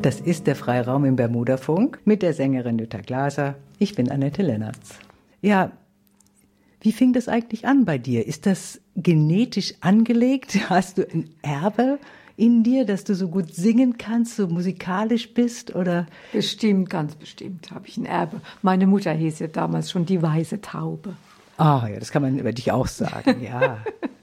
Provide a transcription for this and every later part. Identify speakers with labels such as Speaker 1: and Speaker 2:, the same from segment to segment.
Speaker 1: Das ist der Freiraum im Bermudafunk mit der Sängerin Jutta Glaser. Ich bin Annette Lennertz. Ja, wie fing das eigentlich an bei dir? Ist das genetisch angelegt? Hast du ein Erbe in dir, dass du so gut singen kannst, so musikalisch bist, oder?
Speaker 2: Bestimmt, ganz bestimmt habe ich ein Erbe. Meine Mutter hieß ja damals schon die weiße Taube.
Speaker 1: Ah, ja, das kann man über dich auch sagen, ja.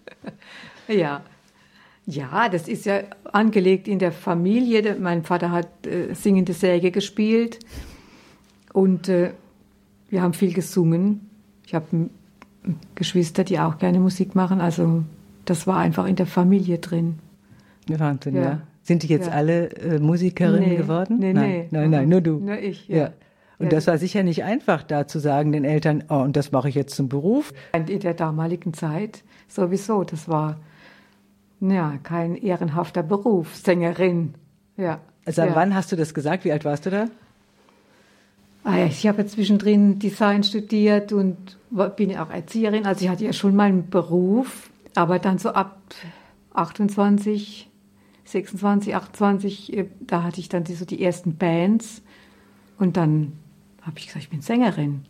Speaker 2: Ja. Ja, das ist ja angelegt in der Familie. Mein Vater hat singende Säge gespielt und wir haben viel gesungen. Ich habe Geschwister, die auch gerne Musik machen. Also das war einfach in der Familie drin.
Speaker 1: Wahnsinn, ja. Sind die jetzt alle Musikerinnen geworden? Nein, nur du.
Speaker 2: Nur ich,
Speaker 1: ja. Und das war sicher nicht einfach, da zu sagen den Eltern, oh, und das mache ich jetzt zum Beruf.
Speaker 2: In der damaligen Zeit sowieso, das war ja kein ehrenhafter Beruf, Sängerin. Ja.
Speaker 1: Also wann hast du das gesagt? Wie alt warst du da?
Speaker 2: Ich habe ja zwischendrin Design studiert und bin ja auch Erzieherin. Also ich hatte ja schon meinen Beruf, aber dann so ab 26, 26, 28, da hatte ich dann so die ersten Bands und dann habe ich gesagt, ich bin Sängerin.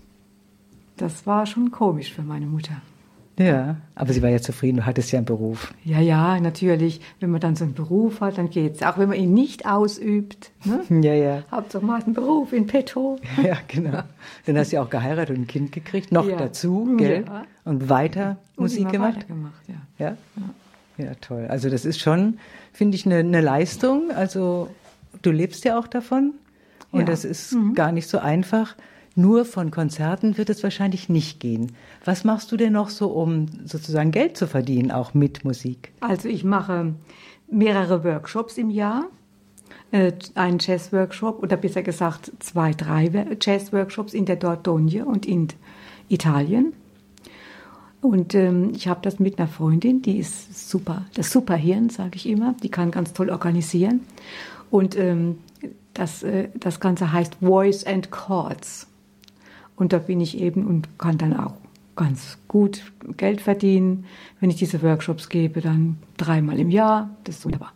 Speaker 2: Das war schon komisch für meine Mutter.
Speaker 1: Ja, aber sie war ja zufrieden, du hattest ja einen Beruf.
Speaker 2: Ja, natürlich. Wenn man dann so einen Beruf hat, dann geht's. Auch wenn man ihn nicht ausübt. Ne?
Speaker 1: Ja.
Speaker 2: Hauptsache mal einen Beruf in petto.
Speaker 1: Ja, genau. Dann hast du ja auch geheiratet und ein Kind gekriegt, noch dazu, gell? Ja. Und weiter Musik gemacht. Ja, toll. Also das ist schon, finde ich, eine Leistung. Also du lebst ja auch davon. Und das ist gar nicht so einfach. Nur von Konzerten wird es wahrscheinlich nicht gehen. Was machst du denn noch so, um sozusagen Geld zu verdienen, auch mit Musik?
Speaker 2: Also ich mache mehrere Workshops im Jahr. Einen Jazz-Workshop oder besser gesagt 2, 3 Jazz-Workshops in der Dordogne und in Italien. Und ich habe das mit einer Freundin, die ist super, das Superhirn, sage ich immer. Die kann ganz toll organisieren. Und das Ganze heißt Voice and Chords. Und da bin ich eben und kann dann auch ganz gut Geld verdienen. Wenn ich diese Workshops gebe, dann 3-mal im Jahr. Das ist wunderbar.